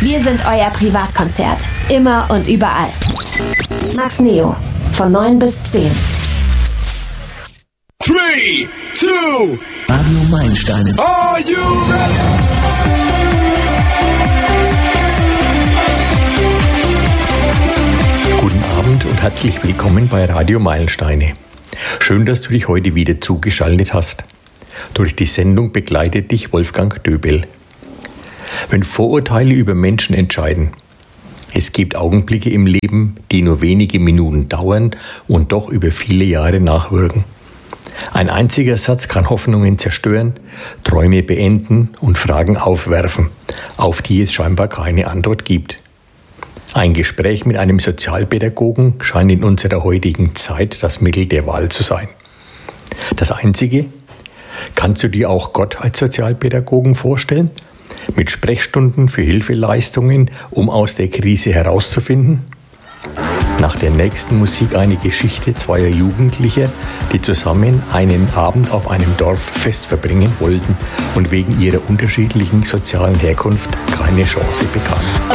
Wir sind euer Privatkonzert. Immer und überall. Max Neo. Von 9 bis 10. 3, 2, Radio Meilensteine. Are you ready? Guten Abend und herzlich willkommen bei Radio Meilensteine. Schön, dass du dich heute wieder zugeschaltet hast. Durch die Sendung begleitet dich Wolfgang Döbel. Wenn Vorurteile über Menschen entscheiden. Es gibt Augenblicke im Leben, die nur wenige Minuten dauern und doch über viele Jahre nachwirken. Ein einziger Satz kann Hoffnungen zerstören, Träume beenden und Fragen aufwerfen, auf die es scheinbar keine Antwort gibt. Ein Gespräch mit einem Sozialpädagogen scheint in unserer heutigen Zeit das Mittel der Wahl zu sein. Das Einzige? Kannst du dir auch Gott als Sozialpädagogen vorstellen? Mit Sprechstunden für Hilfeleistungen, um aus der Krise herauszufinden? Nach der nächsten Musik eine Geschichte zweier Jugendlicher, die zusammen einen Abend auf einem Dorffest verbringen wollten und wegen ihrer unterschiedlichen sozialen Herkunft keine Chance bekamen.